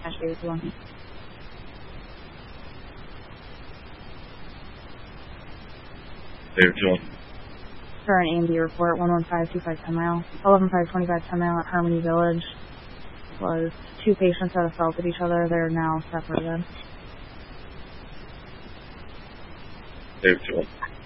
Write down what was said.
Dash 821. David 2-1. Current AMD report, 11525 10 mile, 11525 10 mile at Harmony Village. Was 2 patients that assaulted each other. They're now separated. David 2-1.